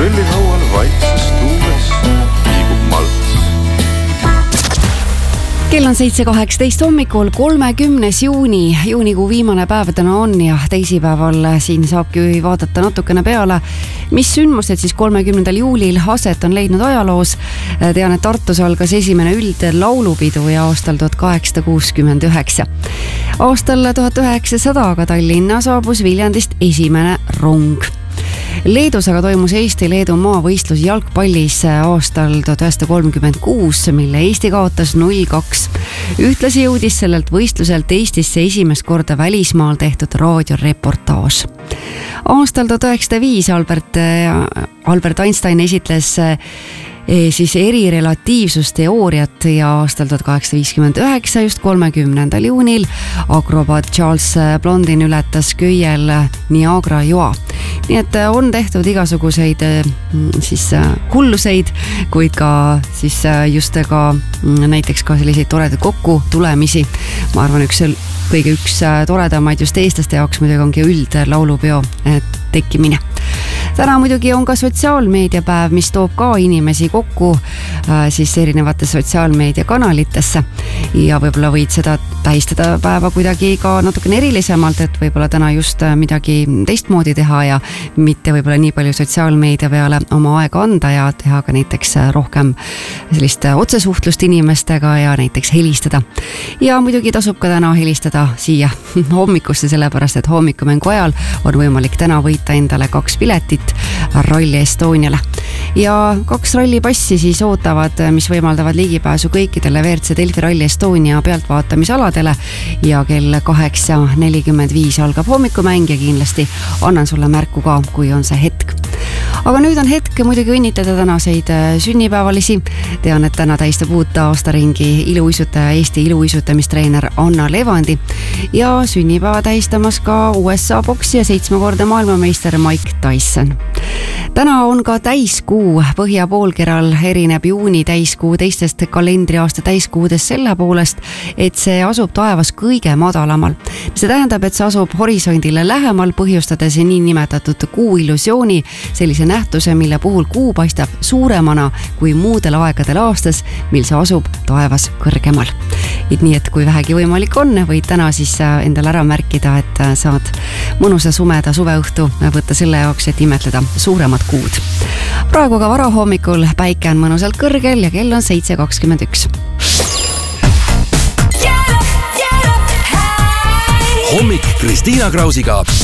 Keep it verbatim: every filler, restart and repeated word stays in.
grillilaual vaikses tuules liigub malts. Kell on seitse kaheksateist hommikul, kolmekümnes juuni, juunikuu viimane päev täna on ja teisipäeval siin saabki vaadata natukene peale, mis sündmused siis kolmekümnendal juulil aset on leidnud ajaloos. Tean, et Tartus algas esimene üldlaulupidu ja aastal tuhat kaheksasada kuuskümmend üheksa. Aastal tuhat üheksasada aga Tallinna saabus Viljandist esimene rong. Leedus aga toimus Eesti-Leedu maavõistlus jalgpallis aastal tuhat üheksasada kolmkümmend kuus, mille Eesti kaotas null kaks. Ühtlasi jõudis sellelt võistluselt Eestisse esimest korda välismaal tehtud raadioreportaaž. Aastal tuhat üheksasada viis Albert, Albert Einstein esitles siis erirelatiivsusteooriat ja aastal tuhat kaheksasada viiskümmend üheksa just kolmekümnendal juunil akrobaat Charles Blondin ületas köiel Niagara joa. Nii et on tehtud igasuguseid siis hulluseid, kuid ka siis just ka näiteks ka selliseid toredaid kokku tulemisi. Ma arvan, üks kõige üks toredamaid just eestlaste jaoks muidugi ongi üldlaulupeo tekkimine. Täna muidugi on ka sotsiaalmeediapäev, mis toob ka inimesi kokku siis erinevate sotsiaalmeediakanalitesse ja võib-olla võid seda tähistada päeva kuidagi ka natukene erilisemalt, et võib-olla täna just midagi teistmoodi teha ja mitte võib-olla nii palju sotsiaalmeedia peale oma aega anda ja teha ka näiteks rohkem sellist otsesuhtlust inimestega ja näiteks helistada. Ja muidugi tasub ka täna helistada siia hommikusse, sellepärast et hommikumängu ajal on võimalik täna võita endale kaks piletit Rally Estoniale. Ja kaks rallipassi siis ootavad, mis võimaldavad ligipääsu kõikidele V R C Delfi Rally Estonia pealtvaatamisaladele ja kell kaheksa nelikümmend viis algab hommikumäng ja kindlasti annan sulle märku ka, kui on see hetk. Aga nüüd on hetk muidugi õnnitleda tänaseid sünnipäevalisi. Tean, et täna tähistab uut aastaringi iluuisutaja, Eesti iluuisutamistreiner Anna Levandi ja sünnipäeva tähistamas ka U S A boksi ja seitsmekordne maailmameister Mike Tyson. Täna on ka täiskuu. Põhja poolkeral erineb juuni täiskuu teistest kalendriaasta täiskuudest selle poolest, et see asub taevas kõige madalamal. See tähendab, et see asub horisondile lähemal, põhjustades nii nimetatud kuu illusiooni, sellise nähtuse, mille puhul kuu paistab suuremana kui muudel aegadel aastas, mil see asub taevas kõrgemal. Et nii, et kui vähegi võimalik on, võid täna siis endale ära märkida, et saad mõnusa sumeda suveõhtu võtta selle jaoks, et imetleda suuremat kuud. Praegu ka varahommikul päike on mõnusalt kõrgel ja kell on seitse kakskümmend üks. Hommik Kristiina Krausiga